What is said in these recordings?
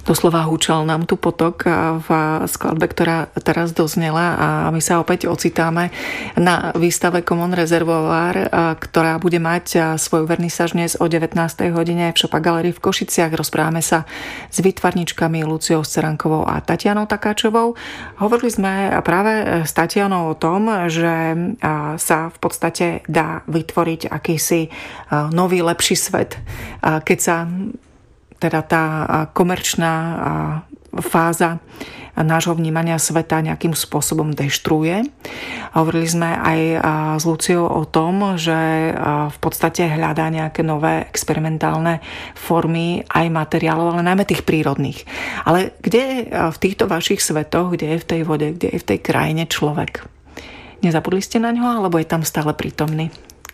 Doslova húčal nám tu potok v skladbe, ktorá teraz doznela, a my sa opäť ocitáme na výstave Common Reservoir, ktorá bude mať svoju vernisáž dnes o 19. hodine v Šopa Galerii v Košiciach. Rozprávame sa s výtvarničkami Luciou Scerankovou a Tatianou Takáčovou. Hovorili sme práve s Tatianou o tom, že sa v podstate dá vytvoriť akýsi nový, lepší svet, keď sa teda tá komerčná fáza nášho vnímania sveta nejakým spôsobom deštruuje. Hovorili sme aj s Luciou o tom, že v podstate hľadá nejaké nové experimentálne formy aj materiálov, ale najmä tých prírodných. Ale kde je v týchto vašich svetoch, kde je v tej vode, kde je v tej krajine človek? Nezabudli ste na ňo, alebo je tam stále prítomný?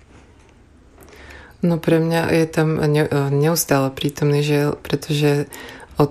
No pre mňa je tam neustále prítomný, pretože o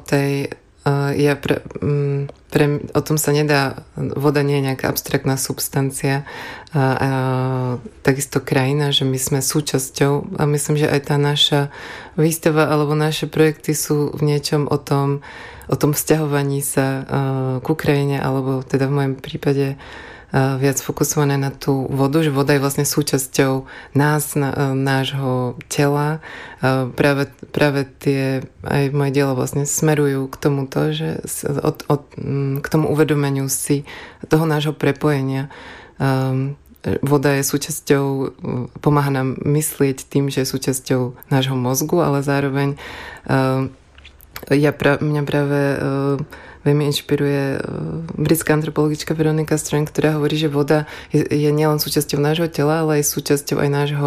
tom sa nedá, voda nie je nejaká abstraktná substancia, a takisto krajina, že my sme súčasťou, a myslím, že aj tá naša výstava alebo naše projekty sú v niečom o tom vzťahovaní sa ku krajine, alebo teda v mojom prípade viac fokusované na tú vodu, že voda je vlastne súčasťou nás, nášho tela. Práve tie aj moje diela vlastne smerujú k tomuto, že k tomu uvedomeniu si toho nášho prepojenia. Voda je súčasťou, pomáha nám myslieť tým, že je súčasťou nášho mozgu, ale zároveň mňa práve veľmi inšpiruje britská antropologička Veronika Strang, ktorá hovorí, že voda je nielen súčasťou nášho tela, ale aj súčasťou aj nášho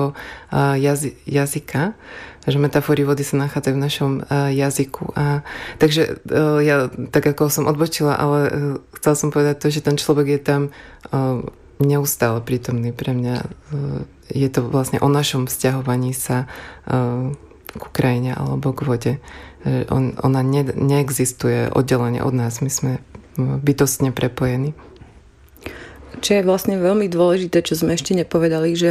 jazyka. Že metafory vody sa nachádzajú v našom jazyku. Takže ja tak ako som odbočila, ale chcela som povedať to, že ten človek je tam neustále prítomný pre mňa. Je to vlastne o našom vzťahovaní sa ku krajine alebo k vode. Ona neexistuje oddelenie od nás. My sme bytostne prepojení. Čo je vlastne veľmi dôležité, čo sme ešte nepovedali, že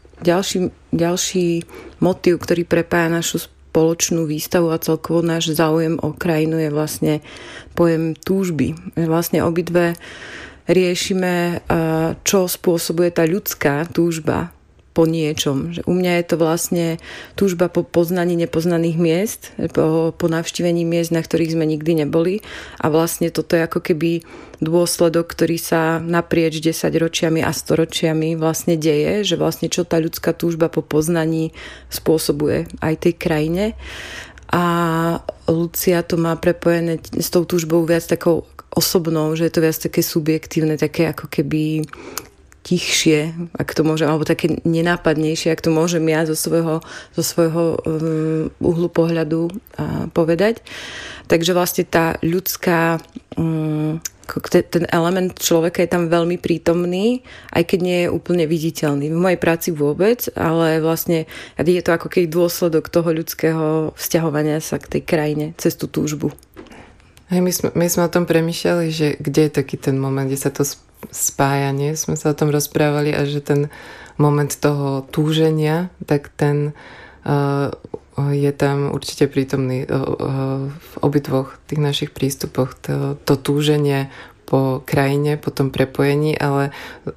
ďalší motív, ktorý prepája našu spoločnú výstavu a celkovo náš záujem o krajinu, je vlastne pojem túžby. Vlastne obidve riešime, čo spôsobuje tá ľudská túžba po niečom. Že u mňa je to vlastne túžba po poznaní nepoznaných miest, po navštívení miest, na ktorých sme nikdy neboli. A vlastne toto je ako keby dôsledok, ktorý sa naprieč 10 ročiami a storočiami vlastne deje, že vlastne čo tá ľudská túžba po poznaní spôsobuje aj tej krajine. A Lucia to má prepojené s tou túžbou viac takou osobnou, že je to viac také subjektívne, také ako keby tichšie, ak to môžem, alebo také nenápadnejšie, ak to môžem ja zo svojho uhlu pohľadu povedať. Takže vlastne tá ľudská, ten element človeka je tam veľmi prítomný, aj keď nie je úplne viditeľný. V mojej práci vôbec, ale vlastne je to ako keby dôsledok toho ľudského vzťahovania sa k tej krajine cez tú túžbu. My sme o tom premýšľali, že kde je taký ten moment, kde sa to spájanie, sme sa o tom rozprávali, a že ten moment toho túženia, tak ten je tam určite prítomný v obidvoch tých našich prístupoch. To túženie po krajine, po tom prepojení, ale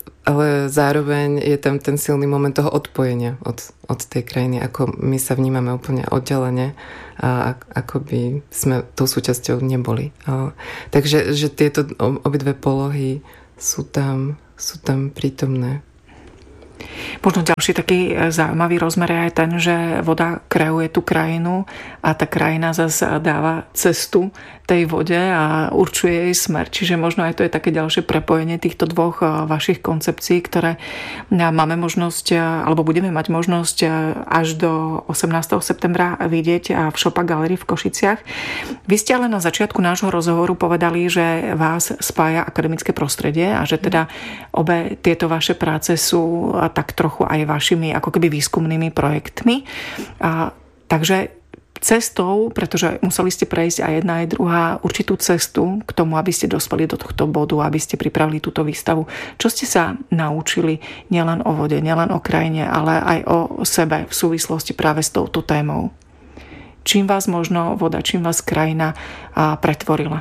zároveň je tam ten silný moment toho odpojenia od tej krajiny, ako my sa vnímame úplne oddelene a ako by sme tou súčasťou neboli. Takže že tieto obidve polohy sú tam prítomné. Možno ďalší taký zaujímavý rozmer je aj ten, že voda kreuje tú krajinu a tá krajina zase dáva cestu tej vode a určuje jej smer. Čiže možno aj to je také ďalšie prepojenie týchto dvoch vašich koncepcií, ktoré máme možnosť, alebo budeme mať možnosť až do 18. septembra vidieť v Šopa Galerii v Košiciach. Vy ste ale na začiatku nášho rozhovoru povedali, že vás spája akademické prostredie a že teda obe tieto vaše práce sú tak trochu aj vašimi ako keby výskumnými projektmi. Takže cestou, pretože museli ste prejsť aj jedna, aj druhá určitú cestu k tomu, aby ste dospeli do tohto bodu, aby ste pripravili túto výstavu. Čo ste sa naučili nielen o vode, nielen o krajine, ale aj o sebe v súvislosti práve s touto témou? Čím vás možno voda, čím vás krajina pretvorila?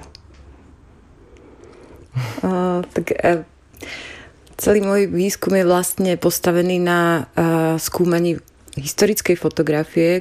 Celý môj výskum je vlastne postavený na skúmaní historickej fotografie,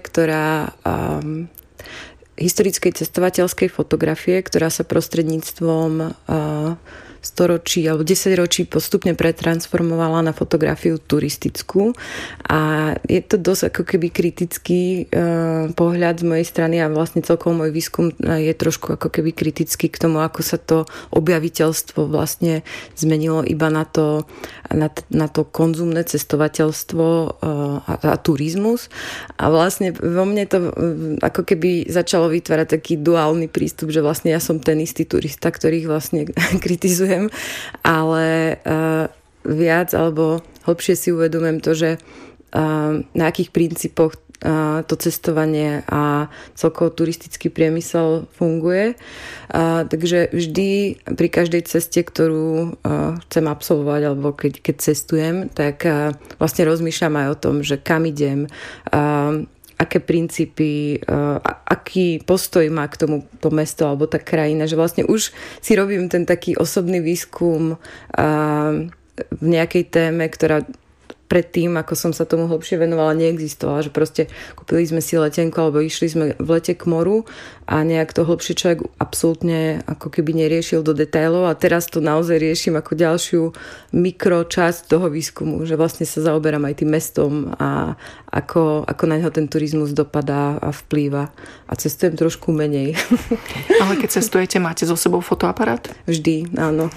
historickej cestovateľskej fotografie, ktorá sa prostredníctvom storočí alebo 10 ročí postupne pretransformovala na fotografiu turistickú a je to dosť ako keby kritický pohľad z mojej strany a vlastne celkovo môj výskum je trošku ako keby kritický k tomu, ako sa to objaviteľstvo vlastne zmenilo iba na to konzumné cestovateľstvo a turizmus a vlastne vo mne to ako keby začalo vytvárať taký duálny prístup, že vlastne ja som ten istý turista, ktorých vlastne kritizujem, ale viac alebo hlbšie si uvedomujem to, že na akých princípoch to cestovanie a celkovo turistický priemysel funguje. Takže vždy pri každej ceste, ktorú chcem absolvovať alebo keď cestujem, tak vlastne rozmýšľam aj o tom, že kam idem, aké princípy, aký postoj má k tomu to mesto alebo tá krajina, že vlastne už si robím ten taký osobný výskum v nejakej téme, ktorá predtým, ako som sa tomu hlbšie venovala, neexistovala, že proste kúpili sme si letenku alebo išli sme v lete k moru a nejak to hlbšie človek absolútne ako keby neriešil do detailov a teraz to naozaj riešim ako ďalšiu mikročasť toho výskumu, že vlastne sa zaoberám aj tým mestom a ako na ňo ten turizmus dopadá a vplýva a cestujem trošku menej. Ale keď cestujete, máte so sebou fotoaparát? Vždy, áno.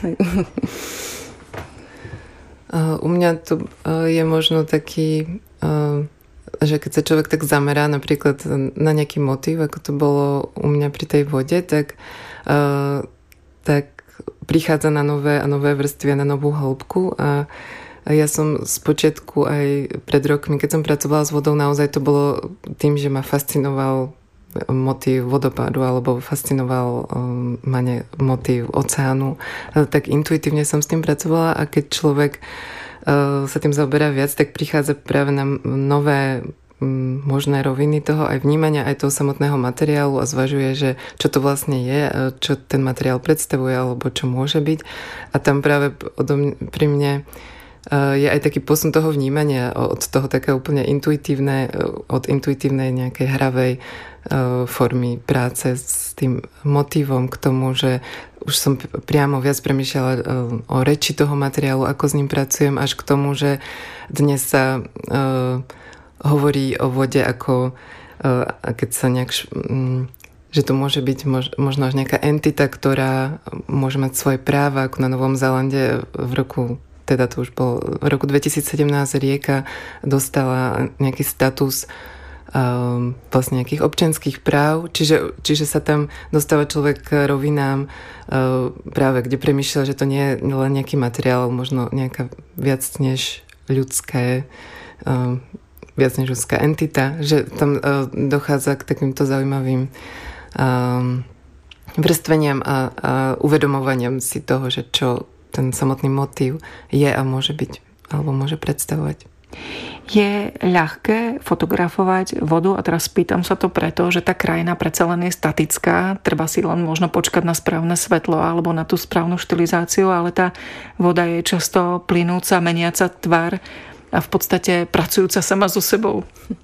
U mňa to je možno taký, že keď sa človek tak zamerá napríklad na nejaký motív, ako to bolo u mňa pri tej vode, tak prichádza na nové a nové vrstvy a na novú hĺbku a ja som spočiatku aj pred rokmi, keď som pracovala s vodou, naozaj to bolo tým, že ma fascinoval motív vodopádu alebo fascinoval ma motív oceánu. Tak intuitívne som s tým pracovala a keď človek sa tým zaoberá viac, tak prichádza práve na nové možné roviny toho aj vnímania, aj toho samotného materiálu a zvažuje, že čo to vlastne je, čo ten materiál predstavuje alebo čo môže byť. A tam práve pri mne je aj taký posun toho vnímania od toho také úplne od intuitívnej nejakej hravej formy práce s tým motívom k tomu, že už som priamo viac premýšľala o reči toho materiálu, ako s ním pracujem, až k tomu, že dnes sa hovorí o vode ako keď sa nejak že to môže byť možno až nejaká entita, ktorá môže mať svoje práva, ako na Novom Zélande v roku 2017 rieka dostala nejaký status vlastne nejakých občianskych práv, čiže sa tam dostáva človek k rovinám práve, kde premýšľa, že to nie je len nejaký materiál, možno nejaká viac než ľudská entita, že tam dochádza k takýmto zaujímavým vrstveniam a uvedomovaniam si toho, že čo ten samotný motív je a môže byť alebo môže predstavovať. Je ľahké fotografovať vodu a teraz pýtam sa to preto, že tá krajina predsa len je statická, treba si len možno počkať na správne svetlo alebo na tú správnu štilizáciu, ale tá voda je často plynúca, meniaca tvar a v podstate pracujúca sama so sebou.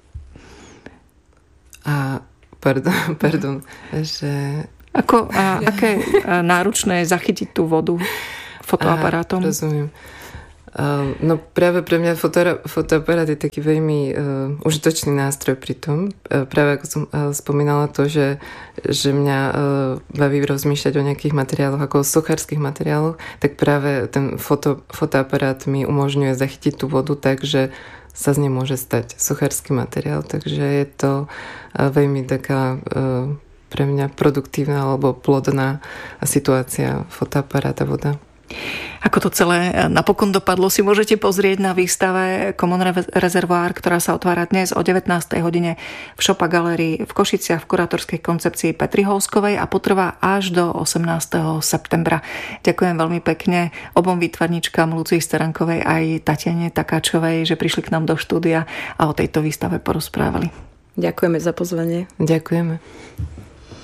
Pardon, že... Aké náročné je zachytiť tú vodu fotoaparátom? Rozumiem. No práve pre mňa fotoaparát je taký veľmi užitočný nástroj pri tom. Práve ako som spomínala to, že mňa baví rozmýšľať o nejakých materiáloch ako o sochárskych materiáloch, tak práve ten fotoaparát mi umožňuje zachytiť tú vodu tak, že sa z nej môže stať sochársky materiál. Takže je to veľmi taká pre mňa produktívna alebo plodná situácia fotoaparát a voda. Ako to celé napokon dopadlo, si môžete pozrieť na výstave Common Reservoir, ktorá sa otvára dnes o 19. hodine v Šopa Galérii v Košiciach v kurátorskej koncepcii Petry Houskovej a potrvá až do 18. septembra. Ďakujem veľmi pekne obom výtvarničkám Lucii Starankovej aj Tatiane Takáčovej, že prišli k nám do štúdia a o tejto výstave porozprávali. Ďakujeme za pozvanie. Ďakujeme.